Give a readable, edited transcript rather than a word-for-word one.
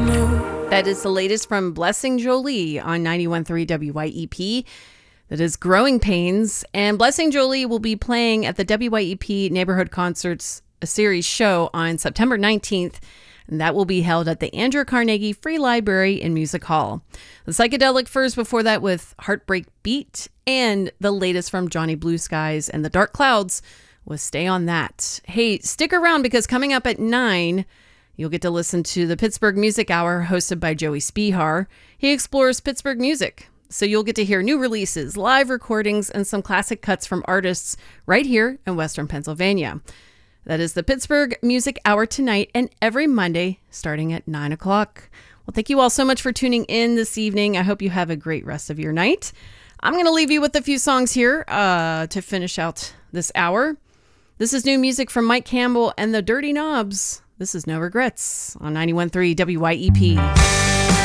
That is the latest from Blessing Jolie on 91.3 WYEP. That is Growing Pains. And Blessing Jolie will be playing at the WYEP Neighborhood Concerts a series show on September 19th. And that will be held at the Andrew Carnegie Free Library in Music Hall. The Psychedelic Furs before that with Heartbreak Beat, and the latest from Johnny Blue Skies and the Dark Clouds was Stay on That. Hey, stick around because coming up at 9, you'll get to listen to the Pittsburgh Music Hour hosted by Joey Spihar. He explores Pittsburgh music, so you'll get to hear new releases, live recordings, and some classic cuts from artists right here in Western Pennsylvania. That is the Pittsburgh Music Hour tonight and every Monday starting at 9 o'clock. Well, thank you all so much for tuning in this evening. I hope you have a great rest of your night. I'm going to leave you with a few songs here to finish out this hour. This is new music from Mike Campbell and the Dirty Knobs. This is No Regrets on 91.3 WYEP.